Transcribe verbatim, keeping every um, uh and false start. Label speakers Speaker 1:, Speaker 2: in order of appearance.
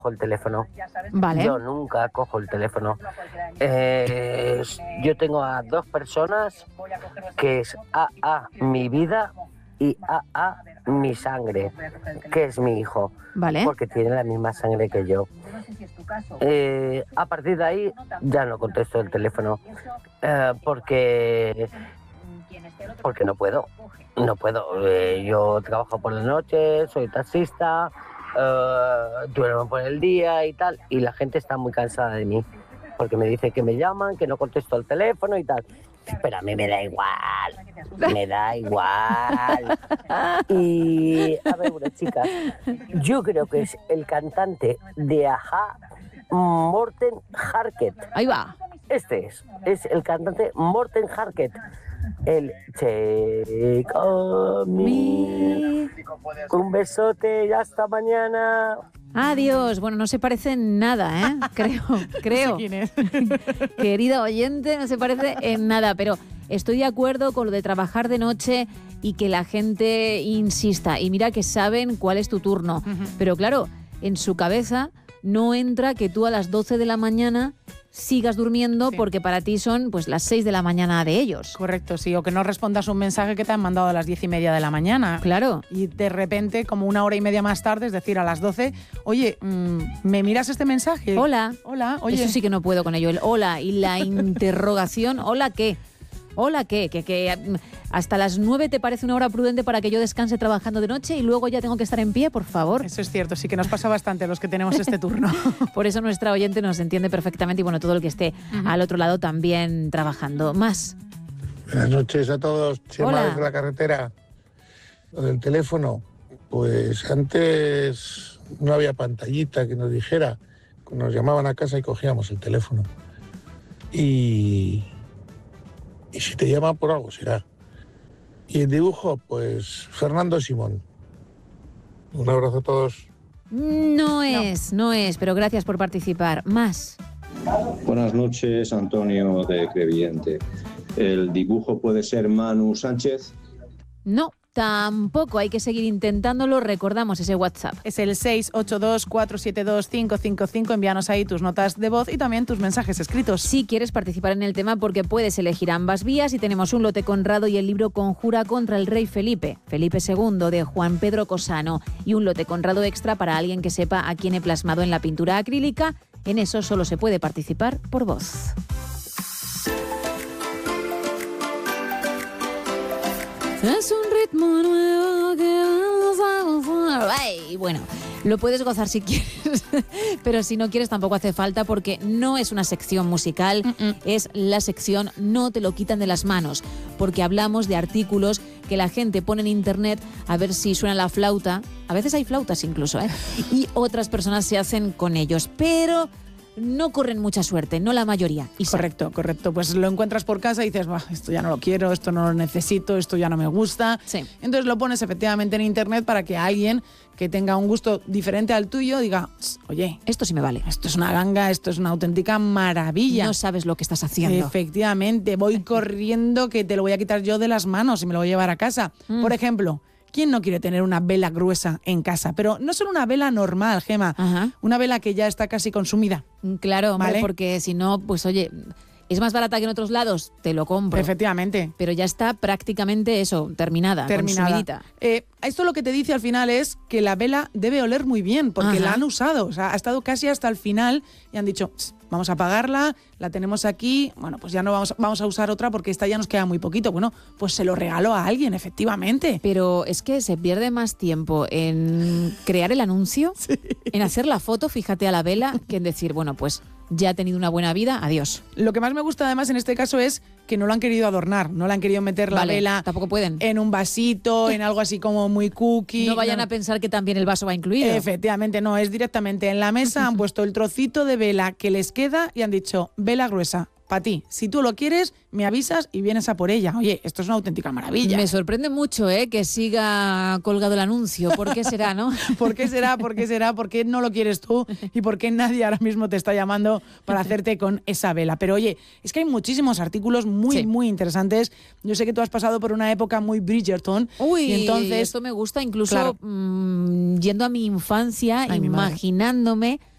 Speaker 1: cojo el teléfono.
Speaker 2: Vale.
Speaker 1: Yo nunca cojo el teléfono. Eh, yo tengo a dos personas que es A A mi vida y A A mi sangre, que es mi hijo.
Speaker 2: Vale.
Speaker 1: Porque tiene la misma sangre que yo. Eh, a partir de ahí ya no contesto el teléfono. Eh, porque... Porque no puedo. No puedo. Eh, yo trabajo por la noche, soy taxista, eh, duermo por el día y tal. Y la gente está muy cansada de mí. Porque me dice que me llaman, que no contesto el teléfono y tal. Pero a mí me da igual. Me da igual. Y, a ver, bueno, chicas, yo creo que es el cantante de Ajá, Morten Harket.
Speaker 2: Ahí va.
Speaker 1: Este es, es el cantante Morten Harket. El Take on me. Un besote y hasta mañana.
Speaker 2: Adiós. Bueno, no se parece en nada, ¿eh? Creo, creo.
Speaker 3: No sé quién es.
Speaker 2: Querida oyente, no se parece en nada, pero estoy de acuerdo con lo de trabajar de noche y que la gente insista. Y mira que saben cuál es tu turno. Uh-huh. Pero claro, en su cabeza no entra que tú a las doce de la mañana sigas durmiendo, sí, porque para ti son pues las seis de la mañana de ellos.
Speaker 3: Correcto, sí, o que no respondas un mensaje que te han mandado a las diez y media de la mañana.
Speaker 2: Claro.
Speaker 3: Y de repente, como una hora y media más tarde, es decir, a las doce, oye, ¿me miras este mensaje?
Speaker 2: Hola.
Speaker 3: Hola, oye.
Speaker 2: Eso sí que no puedo con ello, el hola y la interrogación, ¿hola qué? ¿Hola qué? Que, que hasta las nueve te parece una hora prudente para que yo descanse trabajando de noche y luego ya tengo que estar en pie, por favor.
Speaker 3: Eso es cierto, sí que nos pasa bastante a los que tenemos este turno.
Speaker 2: Por eso nuestra oyente nos entiende perfectamente y bueno, todo el que esté uh-huh. al otro lado también trabajando. Más.
Speaker 4: Buenas noches a todos. Chema desde la carretera. Lo del teléfono, pues antes no había pantallita que nos dijera. Nos llamaban a casa y cogíamos el teléfono. Y... Y si te llaman por algo, será. Y el dibujo, pues Fernando Simón. Un abrazo a todos.
Speaker 2: No es, no, no es, pero gracias por participar. Más.
Speaker 5: Buenas noches, Antonio de Crevillente. ¿El dibujo puede ser Manu Sánchez?
Speaker 2: No. Tampoco, hay que seguir intentándolo. Recordamos ese WhatsApp.
Speaker 3: Es el seis ocho dos, cuatro siete dos, cinco cinco cinco. Envíanos ahí tus notas de voz y también tus mensajes escritos.
Speaker 2: Si quieres participar en el tema, porque puedes elegir ambas vías y tenemos un lote Conrado y el libro Conjura contra el rey Felipe, Felipe segundo, de Juan Pedro Cosano, y un lote Conrado extra para alguien que sepa a quién he plasmado en la pintura acrílica. En eso solo se puede participar por voz. Es un ritmo nuevo que vamos a gozar. Ay, bueno, lo puedes gozar si quieres, pero si no quieres tampoco hace falta porque no es una sección musical, Mm-mm. es la sección No te lo quitan de las manos, porque hablamos de artículos que la gente pone en internet a ver si suena la flauta, a veces hay flautas incluso, ¿eh? Y otras personas se hacen con ellos, pero... no corren mucha suerte, no la mayoría. Isa.
Speaker 3: Correcto, correcto. Pues lo encuentras por casa y dices, bah, esto ya no lo quiero, esto no lo necesito, esto ya no me gusta.
Speaker 2: Sí.
Speaker 3: Entonces lo pones efectivamente en internet para que alguien que tenga un gusto diferente al tuyo diga, oye,
Speaker 2: esto sí me vale.
Speaker 3: Esto es una ganga, esto es una auténtica maravilla.
Speaker 2: No sabes lo que estás haciendo.
Speaker 3: Efectivamente, voy corriendo que te lo voy a quitar yo de las manos y me lo voy a llevar a casa. Mm. Por ejemplo... ¿quién no quiere tener una vela gruesa en casa? Pero no solo una vela normal, Gema, Ajá. una vela que ya está casi consumida.
Speaker 2: Claro,
Speaker 3: ¿vale?
Speaker 2: Hombre, porque si no, pues oye, es más barata que en otros lados, te lo compro.
Speaker 3: Efectivamente.
Speaker 2: Pero ya está prácticamente eso, terminada,
Speaker 3: terminada.
Speaker 2: consumidita.
Speaker 3: Eh, esto lo que te dice al final es que la vela debe oler muy bien, porque Ajá. la han usado, o sea, ha estado casi hasta el final y han dicho... vamos a apagarla, la tenemos aquí, bueno, pues ya no vamos, vamos a usar otra porque esta ya nos queda muy poquito. Bueno, pues se lo regalo a alguien, efectivamente.
Speaker 2: Pero es que se pierde más tiempo en crear el anuncio, sí. en hacer la foto, fíjate a la vela, que en decir, bueno, pues ya ha tenido una buena vida, adiós.
Speaker 3: Lo que más me gusta además en este caso es que no lo han querido adornar, no le han querido meter la
Speaker 2: vale,
Speaker 3: vela
Speaker 2: tampoco pueden.
Speaker 3: en un vasito, en algo así como muy cookie.
Speaker 2: No vayan no. a pensar que también el vaso va incluido.
Speaker 3: Efectivamente, no, es directamente en la mesa, han puesto el trocito de vela que les queda y han dicho, vela gruesa, para ti. Si tú lo quieres, me avisas y vienes a por ella. Oye, esto es una auténtica maravilla.
Speaker 2: Me sorprende mucho ¿eh? que siga colgado el anuncio. ¿Por qué será, no?
Speaker 3: ¿Por qué será? ¿Por qué será? ¿Por qué no lo quieres tú? ¿Y por qué nadie ahora mismo te está llamando para hacerte con esa vela? Pero oye, es que hay muchísimos artículos muy, sí. muy interesantes. Yo sé que tú has pasado por una época muy Bridgerton.
Speaker 2: Uy,
Speaker 3: y entonces,
Speaker 2: esto me gusta. Incluso
Speaker 3: claro.
Speaker 2: mmm, yendo a mi infancia, Ay, imaginándome...